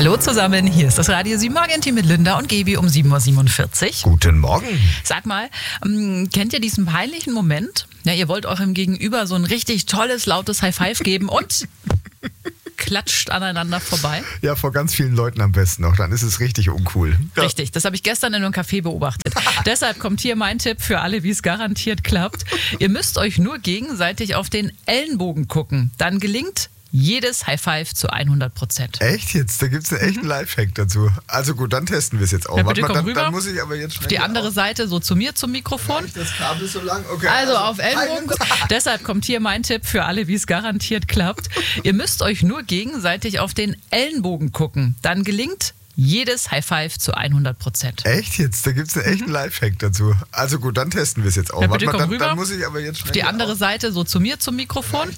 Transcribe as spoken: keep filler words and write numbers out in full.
Hallo zusammen, hier ist das Radio sieben Morgen-Team mit Linda und Gaby um sieben Uhr siebenundvierzig. Guten Morgen. Sag mal, ähm, kennt ihr diesen peinlichen Moment? Ja, ihr wollt eurem Gegenüber so ein richtig tolles, lautes High Five geben und klatscht aneinander vorbei. Ja, vor ganz vielen Leuten am besten noch, dann ist es richtig uncool. Ja. Richtig, das habe ich gestern in einem Café beobachtet. Deshalb kommt hier mein Tipp für alle, wie es garantiert klappt. Ihr müsst euch nur gegenseitig auf den Ellenbogen gucken. Dann gelingt jedes High Five zu hundert Prozent. Echt jetzt? Da gibt es einen echten mhm. Lifehack dazu. Also gut, dann testen wir es jetzt auch. Ja, bitte Warte mal, komm dann, rüber. dann muss ich aber jetzt schnell auf die andere auf. Seite, so zu mir zum Mikrofon. Das Kabel so lang. Okay, also, also auf Ellenbogen. Deshalb kommt hier mein Tipp für alle, wie es garantiert klappt. Ihr müsst euch nur gegenseitig auf den Ellenbogen gucken. Dann gelingt jedes High Five zu hundert Prozent. Echt jetzt? Da gibt es einen echten mhm. Lifehack dazu. Also gut, dann testen wir es jetzt auch. Ja, Warte bitte mal, komm dann, rüber. dann muss ich aber jetzt schnell auf die andere auf. Seite, so zu mir zum Mikrofon.